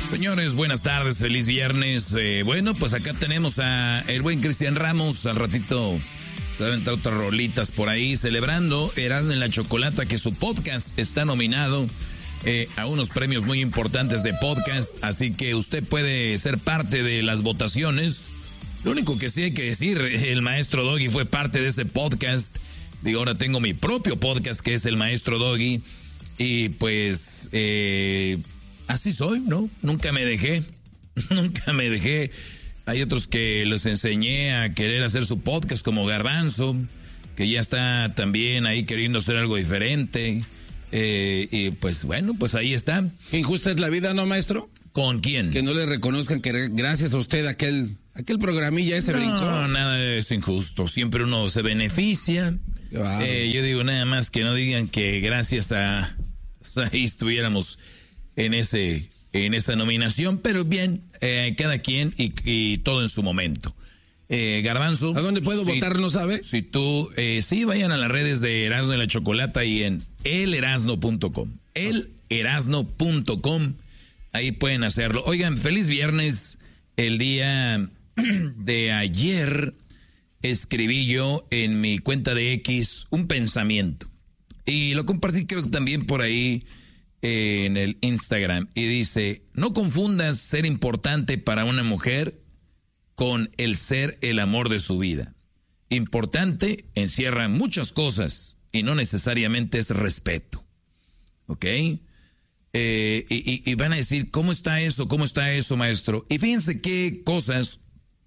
Señores, buenas tardes, feliz viernes. Bueno, pues acá tenemos a el buen Cristian Ramos. Al ratito se van a entrar otras rolitas por ahí, celebrando Erasmo en la Chocolata, que su podcast está nominado a unos premios muy importantes de podcast. Así que usted puede ser parte de las votaciones. Lo único que sí hay que decir, el Maestro Doggy fue parte de ese podcast. Digo, ahora tengo mi propio podcast, que es el Maestro Doggy. Y pues así soy, ¿no? Nunca me dejé. Hay otros que les enseñé a querer hacer su podcast, como Garbanzo, que ya está también ahí queriendo hacer algo diferente. Y pues bueno, pues ahí está. Qué injusta es la vida, ¿no, maestro? ¿Con quién? Que no le reconozcan que gracias a usted aquel programilla ese brincó. No, nada es injusto. Siempre uno se beneficia. Wow. Yo digo nada más que no digan que gracias a ahí estuviéramos en esa nominación, pero bien, cada quien y todo en su momento. Garbanzo, ¿a dónde puedo votar, no sabe? Si tú, sí, vayan a las redes de Erasmo de la Chocolata y en elerasno.com. Elerasno.com, ahí pueden hacerlo. Oigan, feliz viernes. El día de ayer escribí yo en mi cuenta de X un pensamiento. Y lo compartí creo que también por ahí en el Instagram. Y dice, no confundas ser importante para una mujer con el ser el amor de su vida. Importante encierra muchas cosas y no necesariamente es respeto. ¿Ok? Y van a decir, ¿cómo está eso, maestro? Y fíjense qué cosas,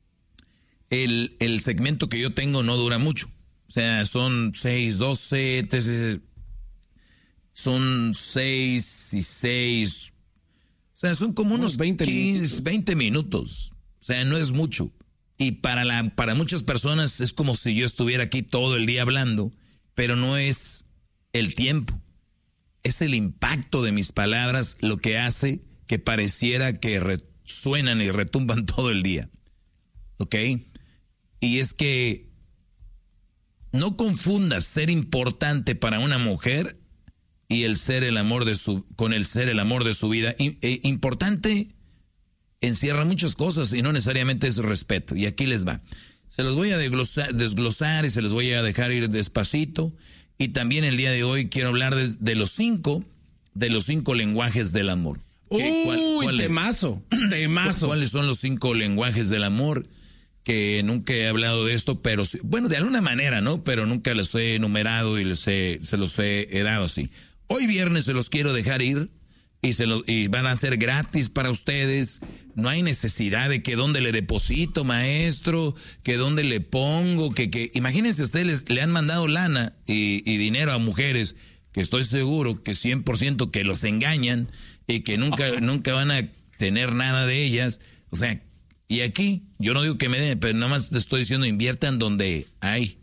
el segmento que yo tengo no dura mucho. O sea, son 6, 12, son 6 y 6. O sea, son como unos 20 minutos. O sea, no es mucho. Y para muchas personas es como si yo estuviera aquí todo el día hablando, pero no es el tiempo. Es el impacto de mis palabras lo que hace que pareciera que resuenan y retumban todo el día. ¿Ok? Y es que no confundas ser importante para una mujer y el ser el amor con el ser el amor de su vida. Importante encierra muchas cosas y no necesariamente es respeto. Y aquí les va. Se los voy a desglosar y se los voy a dejar ir despacito. Y también el día de hoy quiero hablar de los 5 lenguajes del amor. Temazo. ¿Cuáles son los 5 lenguajes del amor? Que nunca he hablado de esto, pero bueno, de alguna manera, ¿no? Pero nunca los he enumerado y se los he dado así. Hoy viernes se los quiero dejar ir y van a ser gratis para ustedes. No hay necesidad de que dónde le deposito, maestro, que dónde le pongo, que imagínense ustedes le han mandado lana y dinero a mujeres que estoy seguro que 100% que los engañan y que nunca van a tener nada de ellas. O sea, y aquí yo no digo que me den, pero nada más te estoy diciendo inviertan donde hay.